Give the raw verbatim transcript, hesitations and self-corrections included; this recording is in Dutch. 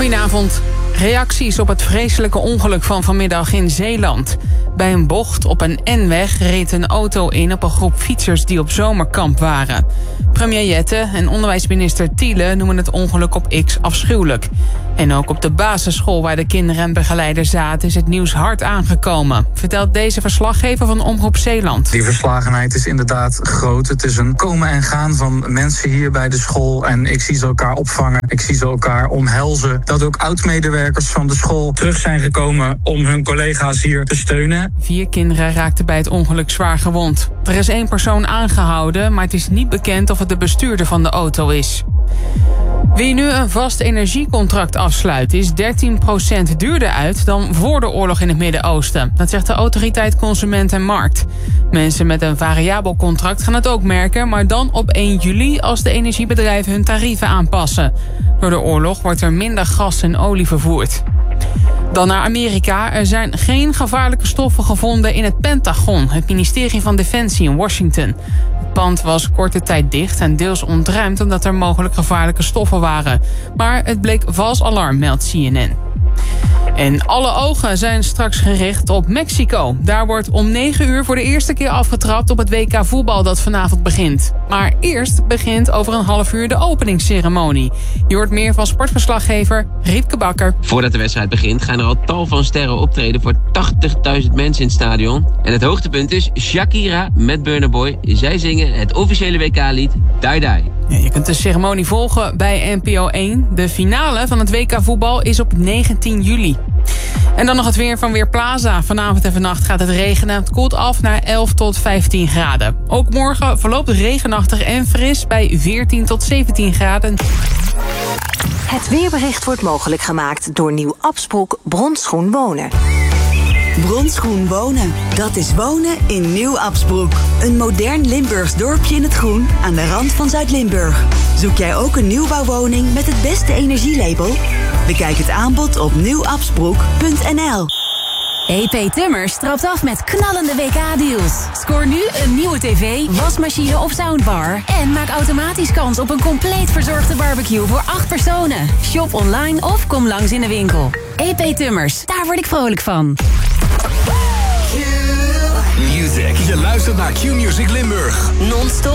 Goedenavond. Reacties op het vreselijke ongeluk van vanmiddag in Zeeland. Bij een bocht op een N-weg reed een auto in op een groep fietsers die op zomerkamp waren. Premier Jette en onderwijsminister Thiele noemen het ongeluk op X afschuwelijk. En ook op de basisschool waar de kinderen en begeleiders zaten is het nieuws hard aangekomen, vertelt deze verslaggever van Omroep Zeeland. Die verslagenheid is inderdaad groot. Het is een komen en gaan van mensen hier bij de school en ik zie ze elkaar opvangen. Ik zie ze elkaar omhelzen. Dat ook oud-medewerkers van de school terug zijn gekomen om hun collega's hier te steunen. Vier kinderen raakten bij het ongeluk zwaar gewond. Er is één persoon aangehouden, maar het is niet bekend of het de bestuurder van de auto is. Wie nu een vast energiecontract afsluit is dertien procent duurder uit dan voor de oorlog in het Midden-Oosten. Dat zegt de autoriteit Consument en Markt. Mensen met een variabel contract gaan het ook merken, maar dan op één juli als de energiebedrijven hun tarieven aanpassen. Door de oorlog wordt er minder gas en olie vervoerd. Dan naar Amerika. Er zijn geen gevaarlijke stoffen gevonden in het Pentagon, het ministerie van Defensie in Washington. Het pand was korte tijd dicht en deels ontruimd omdat er mogelijk gevaarlijke stoffen waren. Maar het bleek vals alarm, meldt C N N. En alle ogen zijn straks gericht op Mexico. Daar wordt om negen uur voor de eerste keer afgetrapt op het W K voetbal dat vanavond begint. Maar eerst begint over een half uur de openingsceremonie. Je hoort meer van sportverslaggever Riepke Bakker. Voordat de wedstrijd begint gaan er al tal van sterren optreden voor tachtigduizend mensen in het stadion. En het hoogtepunt is Shakira met Burna Boy. Zij zingen het officiële W K-lied Die Die. Ja, je kunt de ceremonie volgen bij N P O één. De finale van het W K voetbal is op negentien juli. En dan nog het weer van Weerplaza. Vanavond en vannacht gaat het regenen. Het koelt af naar elf tot vijftien graden. Ook morgen verloopt het regenachtig en fris bij veertien tot zeventien graden. Het weerbericht wordt mogelijk gemaakt door Nieuw Absbroek Bronschoen Wonen. Bronsgroen Wonen. Dat is wonen in Nieuw Absbroek. Een modern Limburgs dorpje in het groen aan de rand van Zuid-Limburg. Zoek jij ook een nieuwbouwwoning met het beste energielabel? Bekijk het aanbod op nieuw absbroek punt n l. E P Tummers trapt af met knallende W K-deals. Scoor nu een nieuwe tv, wasmachine of soundbar. En maak automatisch kans op een compleet verzorgde barbecue voor acht personen. Shop online of kom langs in de winkel. E P Tummers, daar word ik vrolijk van. Q Music. Je luistert naar Q Music Limburg. Non-stop